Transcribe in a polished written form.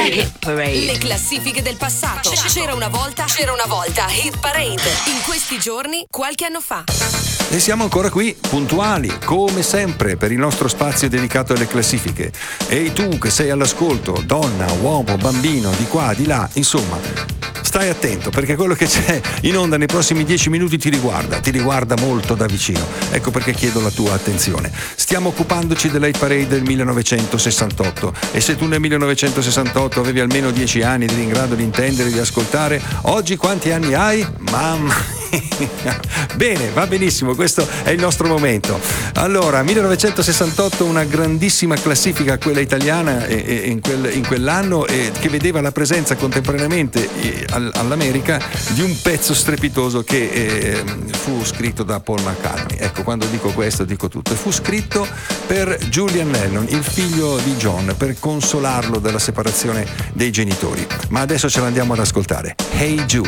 Hit Parade. Le classifiche del passato. C'era una volta Hit Parade. In questi giorni, qualche anno fa. E siamo ancora qui, puntuali, come sempre, per il nostro spazio dedicato alle classifiche. Ehi tu che sei all'ascolto, donna, uomo, bambino, di qua, di là, insomma, stai attento perché quello che c'è in onda nei prossimi 10 minuti ti riguarda molto da vicino. Ecco perché chiedo la tua attenzione. Stiamo occupandoci dell'Hit Parade del 1968 e se tu nel 1968 avevi almeno 10 anni ed eri in grado di intendere, di ascoltare, oggi quanti anni hai? Mamma mia. Bene, va benissimo, questo è il nostro momento. Allora, 1968, una grandissima classifica, quella italiana, in quell'anno, che vedeva la presenza contemporaneamente all'America di un pezzo strepitoso che fu scritto da Paul McCartney. Ecco, quando dico questo dico tutto. E fu scritto per Julian Lennon, il figlio di John, per consolarlo dalla separazione dei genitori. Ma adesso ce l'andiamo ad ascoltare. Hey Jude.